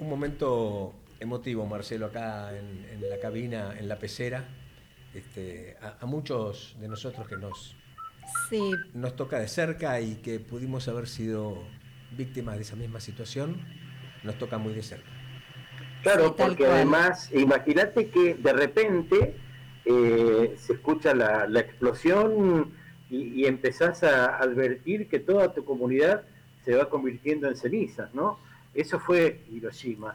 Un momento emotivo, Marcelo, acá en la cabina, en la pecera. A muchos de nosotros que Sí, nos toca de cerca y que pudimos haber sido víctimas de esa misma situación, nos toca muy de cerca. sí, Claro, tal porque cual. además, imagínate que de repente se escucha la explosión y empezás a advertir que toda tu comunidad se va convirtiendo en cenizas, ¿no? Eso fue Hiroshima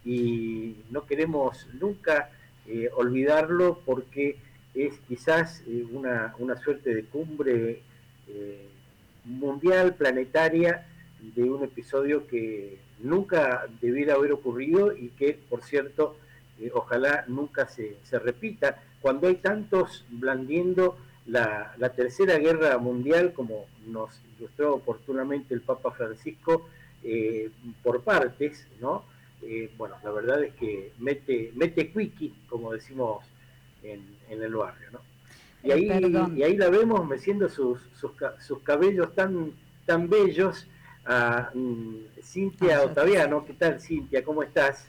y no queremos nunca olvidarlo porque es quizás una suerte de cumbre eh, mundial, planetaria, de un episodio que nunca debiera haber ocurrido y que, por cierto, ojalá nunca se repita. Cuando hay tantos blandiendo la Tercera Guerra Mundial, como nos ilustró oportunamente el Papa Francisco, por partes, ¿no? Bueno, la verdad es que mete quickie, como decimos en el barrio, ¿no? Y Perdón. ahí la vemos meciendo sus cabellos tan bellos a Ah, Cintia yo te sé. Ottaviano. ¿Qué tal, Cintia? ¿Cómo estás?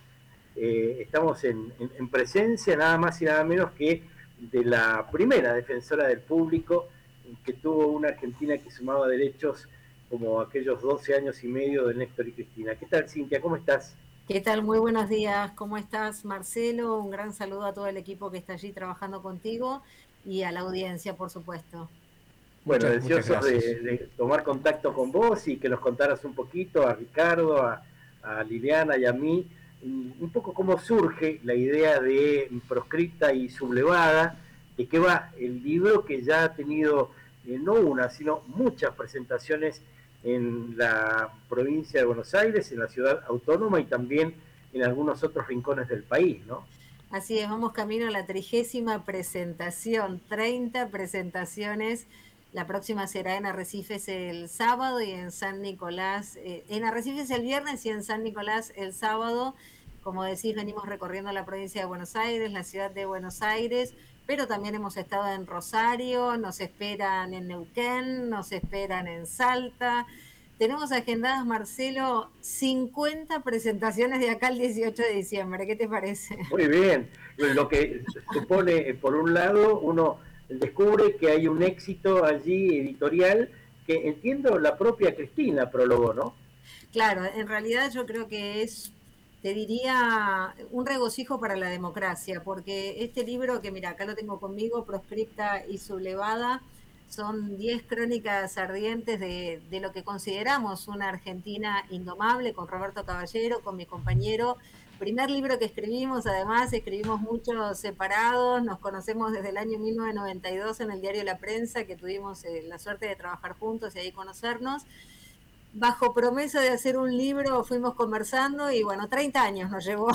Estamos en presencia nada más y nada menos que de la primera defensora del público que tuvo una Argentina que sumaba derechos como aquellos 12 años y medio de Néstor y Cristina. ¿Qué tal, Cintia? ¿Cómo estás? ¿Qué tal? Muy buenos días. ¿Cómo estás, Marcelo? Un gran saludo a todo el equipo que está allí trabajando contigo y a la audiencia, por supuesto. Bueno, Muchas deseosos gracias. de tomar contacto con vos y que nos contaras un poquito a Ricardo, a Liliana y a mí, un poco cómo surge la idea de Proscripta y Sublevada, de qué va el libro que ya ha tenido no una, sino muchas presentaciones en la provincia de Buenos Aires, en la ciudad autónoma y también en algunos otros rincones del país, ¿no? Así es, vamos camino a la 30ª presentación, 30 presentaciones. La próxima será en Arrecifes el sábado y en San Nicolás, en Arrecifes el viernes y en San Nicolás el sábado. Como decís, venimos recorriendo la provincia de Buenos Aires, la ciudad de Buenos Aires, pero también hemos estado en Rosario, nos esperan en Neuquén, nos esperan en Salta. Tenemos agendadas, Marcelo, 50 presentaciones de acá al 18 de diciembre. ¿Qué te parece? Muy bien, lo que supone, por un lado, uno descubre que hay un éxito allí editorial que entiendo la propia Cristina prologó, ¿no? Claro, en realidad yo creo que es, te diría, un regocijo para la democracia, porque este libro que mira, acá lo tengo conmigo, Proscripta y Sublevada, son 10 crónicas ardientes de lo que consideramos una Argentina indomable, con Roberto Caballero, con mi compañero. Primer libro que escribimos, además, escribimos muchos separados, nos conocemos desde el año 1992 en el diario La Prensa, que tuvimos la suerte de trabajar juntos y ahí conocernos. Bajo promesa de hacer un libro fuimos conversando y bueno, 30 años nos llevó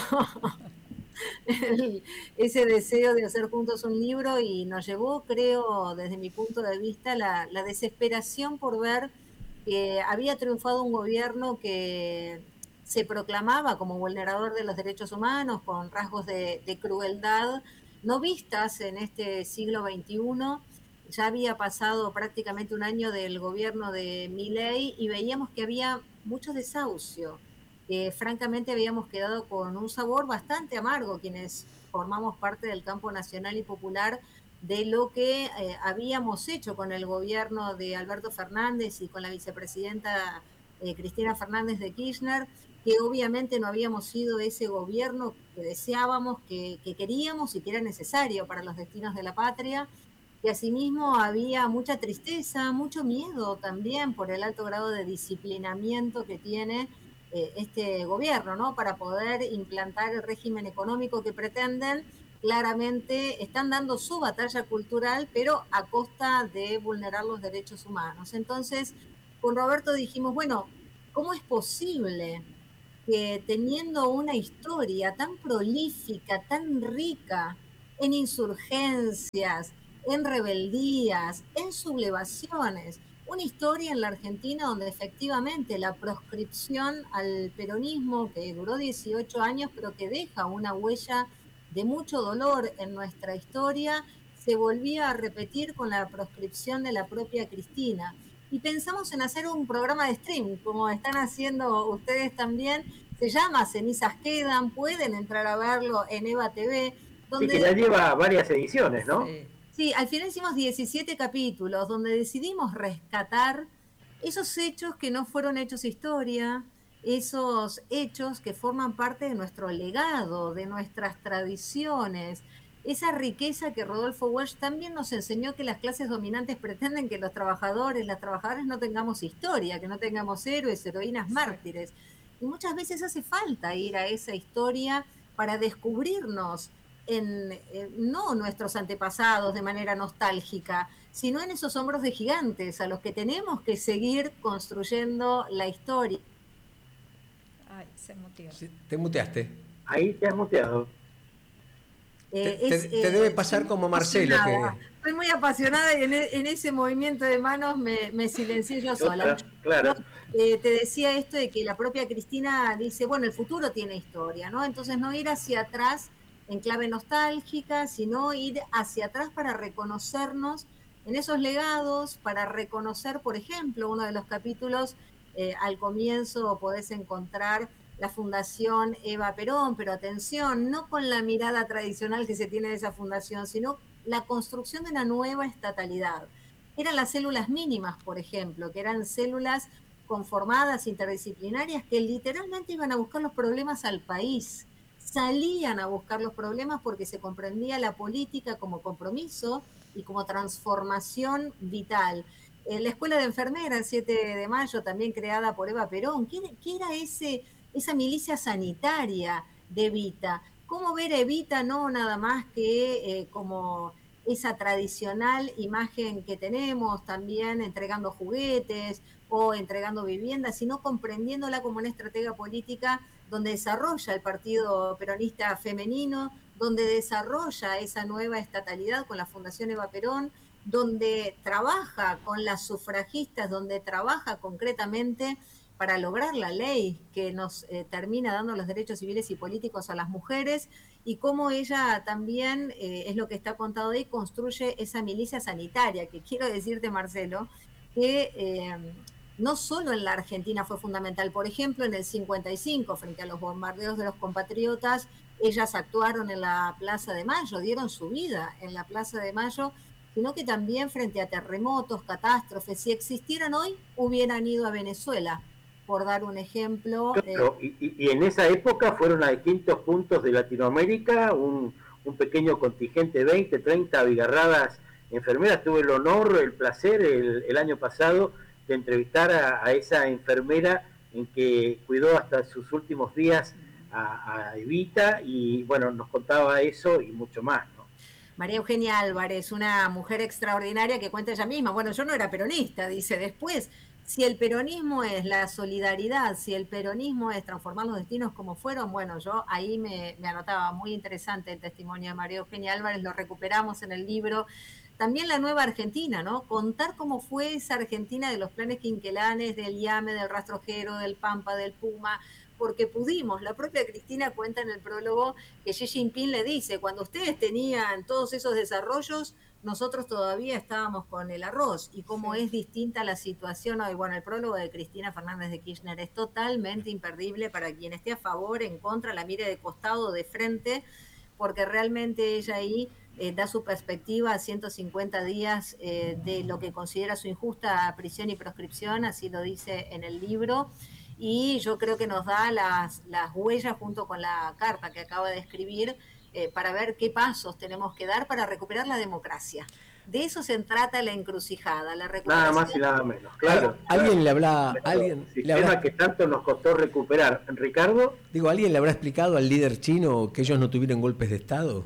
ese deseo de hacer juntos un libro y nos llevó, creo, desde mi punto de vista, la desesperación por ver que había triunfado un gobierno que se proclamaba como vulnerador de los derechos humanos, con rasgos de crueldad, no vistas en este siglo XXI. Ya había pasado prácticamente un año del gobierno de Milei y veíamos que había mucho desahucio, que francamente habíamos quedado con un sabor bastante amargo quienes formamos parte del campo nacional y popular de lo que habíamos hecho con el gobierno de Alberto Fernández y con la vicepresidenta Cristina Fernández de Kirchner, que obviamente no habíamos sido ese gobierno que deseábamos, que queríamos y que era necesario para los destinos de la patria. Y asimismo había mucha tristeza, mucho miedo también por el alto grado de disciplinamiento que tiene este gobierno, ¿no? Para poder implantar el régimen económico que pretenden. Claramente están dando su batalla cultural, pero a costa de vulnerar los derechos humanos. Entonces, con Roberto dijimos, bueno, ¿cómo es posible que teniendo una historia tan prolífica, tan rica en insurgencias, en rebeldías, en sublevaciones, una historia en la Argentina donde efectivamente la proscripción al peronismo, que duró 18 años, pero que deja una huella de mucho dolor en nuestra historia, se volvía a repetir con la proscripción de la propia Cristina? Y pensamos en hacer un programa de stream, como están haciendo ustedes también, se llama Cenizas Quedan, pueden entrar a verlo en Eva TV, Y que ya lleva varias ediciones, ¿no? Sí. Sí, al final hicimos 17 capítulos donde decidimos rescatar esos hechos que no fueron hechos historia, esos hechos que forman parte de nuestro legado, de nuestras tradiciones, esa riqueza que Rodolfo Walsh también nos enseñó, que las clases dominantes pretenden que los trabajadores, las trabajadoras no tengamos historia, que no tengamos héroes, heroínas, mártires. Y muchas veces hace falta ir a esa historia para descubrirnos no nuestros antepasados de manera nostálgica, sino en esos hombros de gigantes a los que tenemos que seguir construyendo la historia. Ay, se muteó. Sí, te muteaste. Ahí te has muteado. Te debe pasar como Marcelo. Estoy muy apasionada y en ese movimiento de manos me silencié yo sola. Claro. Te decía esto de que la propia Cristina dice, bueno, el futuro tiene historia, ¿no? Entonces no ir hacia atrás en clave nostálgica, sino ir hacia atrás para reconocernos en esos legados, para reconocer, por ejemplo, uno de los capítulos, al comienzo podés encontrar la Fundación Eva Perón, pero atención, no con la mirada tradicional que se tiene de esa fundación, sino la construcción de una nueva estatalidad. Eran las células mínimas, por ejemplo, que eran células conformadas, interdisciplinarias, que literalmente iban a buscar los problemas al país. Salían a buscar los problemas porque se comprendía la política como compromiso y como transformación vital. La Escuela de Enfermeras, el 7 de mayo, también creada por Eva Perón, ¿qué era esa milicia sanitaria de Evita? ¿Cómo ver a Evita no nada más que como esa tradicional imagen que tenemos, también entregando juguetes o entregando viviendas, sino comprendiéndola como una estratega política donde desarrolla el Partido Peronista Femenino, donde desarrolla esa nueva estatalidad con la Fundación Eva Perón, donde trabaja con las sufragistas, donde trabaja concretamente para lograr la ley que nos termina dando los derechos civiles y políticos a las mujeres, y cómo ella también, es lo que está contado ahí, construye esa milicia sanitaria, que quiero decirte, Marcelo, que no solo en la Argentina fue fundamental. Por ejemplo, en el 55, frente a los bombardeos de los compatriotas, ellas actuaron en la Plaza de Mayo, dieron su vida en la Plaza de Mayo, sino que también frente a terremotos, catástrofes. Si existieran hoy, hubieran ido a Venezuela, por dar un ejemplo. Claro, y en esa época fueron a distintos puntos de Latinoamérica, un pequeño contingente, 20, 30 abigarradas enfermeras. Tuve el honor, el placer el año pasado de entrevistar a esa enfermera en que cuidó hasta sus últimos días a Evita, y bueno, nos contaba eso y mucho más, ¿no? María Eugenia Álvarez, una mujer extraordinaria que cuenta ella misma. Bueno, yo no era peronista, dice después. Si el peronismo es la solidaridad, si el peronismo es transformar los destinos como fueron, bueno, yo ahí me anotaba. Muy interesante el testimonio de María Eugenia Álvarez, lo recuperamos en el libro. También la nueva Argentina, ¿no? Contar cómo fue esa Argentina de los planes quinquelanes, del IAME, del rastrojero, del Pampa, del Puma, porque pudimos. La propia Cristina cuenta en el prólogo que Xi Jinping le dice, cuando ustedes tenían todos esos desarrollos, nosotros todavía estábamos con el arroz, y cómo es distinta la situación hoy. Bueno, el prólogo de Cristina Fernández de Kirchner es totalmente imperdible para quien esté a favor, en contra, la mire de costado, de frente, porque realmente ella ahí da su perspectiva a 150 días de lo que considera su injusta prisión y proscripción, así lo dice en el libro, y yo creo que nos da las huellas junto con la carta que acaba de escribir, para ver qué pasos tenemos que dar para recuperar la democracia. De eso se trata la encrucijada, la recuperación. Nada más y nada menos, claro. ¿Alguien le habrá... Sistema que tanto nos costó recuperar. Ricardo. Digo, ¿alguien le habrá explicado al líder chino que ellos no tuvieron golpes de Estado?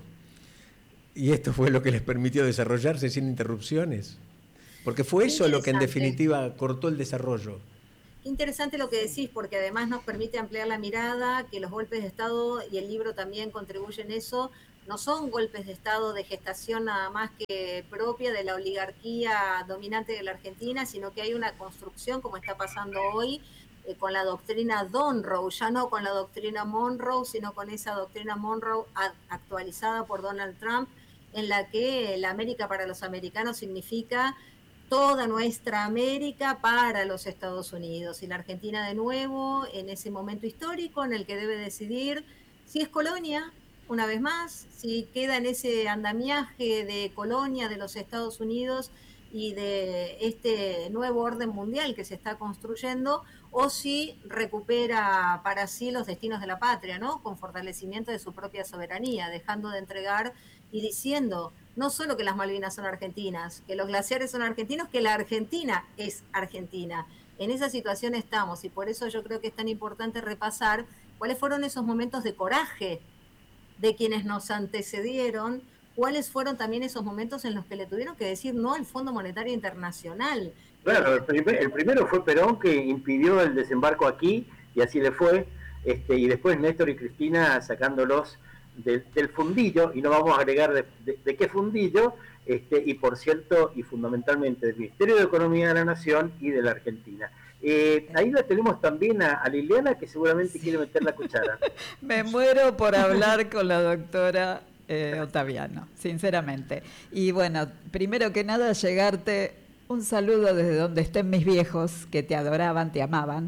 Y esto fue lo que les permitió desarrollarse sin interrupciones. Porque fue eso lo que en definitiva cortó el desarrollo. Interesante lo que decís, porque además nos permite ampliar la mirada, que los golpes de Estado, y el libro también contribuye en eso, no son golpes de Estado de gestación nada más que propia de la oligarquía dominante de la Argentina, sino que hay una construcción, como está pasando hoy, con la doctrina Donroe, ya no con la doctrina Monroe, sino con esa doctrina Monroe actualizada por Donald Trump, en la que la América para los americanos significa toda nuestra América para los Estados Unidos. Y la Argentina de nuevo en ese momento histórico en el que debe decidir si es colonia, una vez más, si queda en ese andamiaje de colonia de los Estados Unidos y de este nuevo orden mundial que se está construyendo, o si recupera para sí los destinos de la patria, ¿no? Con fortalecimiento de su propia soberanía, dejando de entregar y diciendo no solo que las Malvinas son argentinas, que los glaciares son argentinos, que la Argentina es argentina. En esa situación estamos y por eso yo creo que es tan importante repasar cuáles fueron esos momentos de coraje de quienes nos antecedieron, cuáles fueron también esos momentos en los que le tuvieron que decir no al Fondo Monetario Internacional. Claro, el primero fue Perón, que impidió el desembarco aquí, y así le fue, y después Néstor y Cristina sacándolos del fundillo, y no vamos a agregar de qué fundillo, y por cierto, y fundamentalmente del Ministerio de Economía de la Nación y de la Argentina. Ahí la tenemos también a Liliana, que seguramente quiere meter la cuchara. Me muero por hablar con la doctora Ottaviano, sinceramente. Y bueno, primero que nada, llegarte un saludo desde donde estén mis viejos, que te adoraban, te amaban.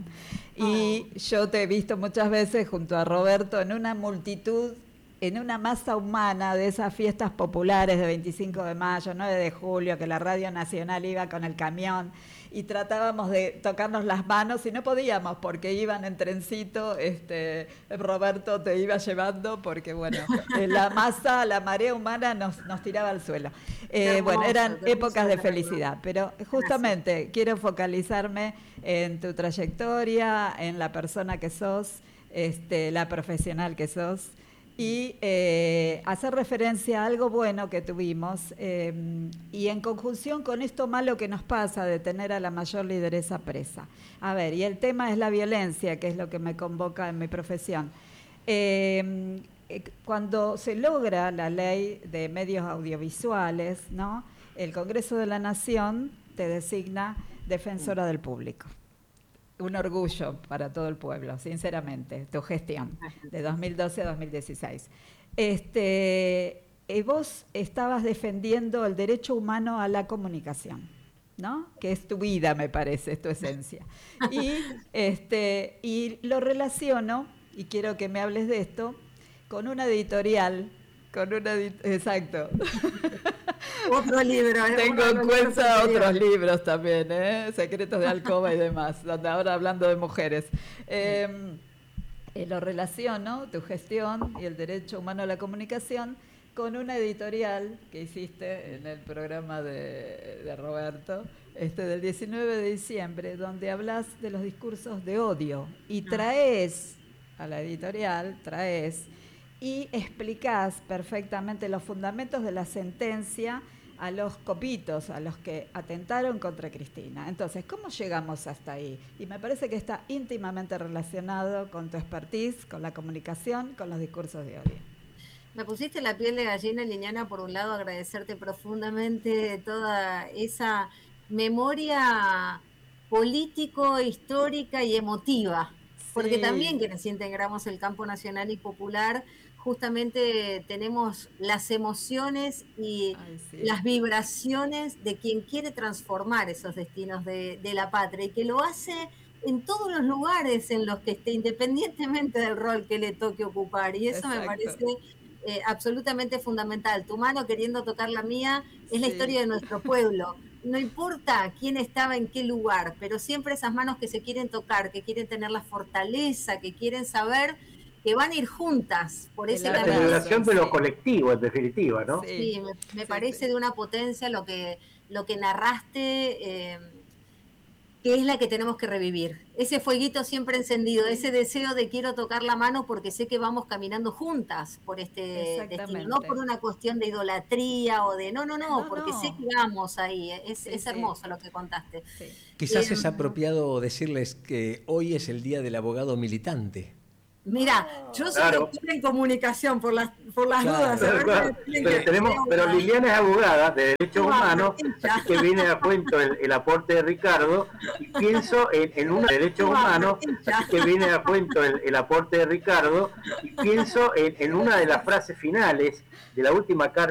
Y yo te he visto muchas veces junto a Roberto en una multitud, en una masa humana de esas fiestas populares de 25 de mayo, 9 de julio, que la Radio Nacional iba con el camión y tratábamos de tocarnos las manos y no podíamos porque iban en trencito, Roberto te iba llevando porque bueno, la masa, la marea humana nos tiraba al suelo. Bueno, eran épocas de felicidad, pero justamente quiero focalizarme en tu trayectoria, en la persona que sos, la profesional que sos, y hacer referencia a algo bueno que tuvimos y en conjunción con esto malo que nos pasa de tener a la mayor lideresa presa. A ver, y el tema es la violencia, que es lo que me convoca en mi profesión. Cuando se logra la ley de medios audiovisuales, ¿no? El Congreso de la Nación te designa defensora del público. Un orgullo para todo el pueblo, sinceramente, tu gestión de 2012 a 2016. Vos estabas defendiendo el derecho humano a la comunicación, ¿no? Que es tu vida, me parece, es tu esencia. Y lo relaciono, y quiero que me hables de esto, con una editorial, exacto. Otro libro. Tengo en cuenta otros libros también, Secretos de Alcoba y demás, donde ahora hablando de mujeres. Lo relaciono, tu gestión y el derecho humano a la comunicación, con una editorial que hiciste en el programa de Roberto, del 19 de diciembre, donde hablas de los discursos de odio y traes a la editorial, y explicás perfectamente los fundamentos de la sentencia a los copitos, a los que atentaron contra Cristina. Entonces, ¿cómo llegamos hasta ahí? Y me parece que está íntimamente relacionado con tu expertise, con la comunicación, con los discursos de odio. Me pusiste la piel de gallina, Liliana, por un lado, agradecerte profundamente toda esa memoria político, histórica y emotiva. Porque sí, también quienes integramos el campo nacional y popular, justamente tenemos las emociones y las vibraciones de quien quiere transformar esos destinos de la patria y que lo hace en todos los lugares en los que esté, independientemente del rol que le toque ocupar. Y eso me parece absolutamente fundamental. Tu mano queriendo tocar la mía es la historia de nuestro pueblo. No importa quién estaba en qué lugar, pero siempre esas manos que se quieren tocar, que quieren tener la fortaleza, que quieren saber que van a ir juntas por ese camino. La celebración de lo colectivo, en definitiva, ¿no? Sí, me parece de una potencia lo que narraste, que es la que tenemos que revivir. Ese fueguito siempre encendido, ese deseo de quiero tocar la mano porque sé que vamos caminando juntas por este destino, no por una cuestión de idolatría o de no, porque sé que vamos ahí. Es hermoso lo que contaste. Sí. Quizás es apropiado decirles que hoy es el día del abogado militante. Mira, yo soy doctora en comunicación por las dudas. Pero Liliana es abogada de derechos humanos, así que viene a cuento el aporte de Ricardo, y pienso en un derechos humanos, así que viene a cuento el aporte de Ricardo, y pienso en una de las frases finales de la última carta